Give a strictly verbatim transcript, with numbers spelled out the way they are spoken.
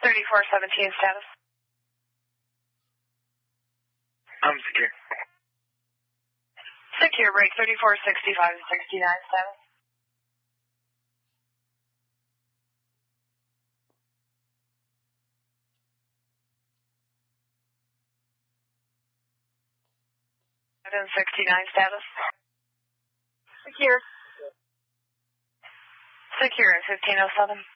thirty-four seventeen status. I'm secure. Secure, break thirty-four sixty-five sixty-nine status. sixty-nine status. Secure. Secure at fifteen oh seven.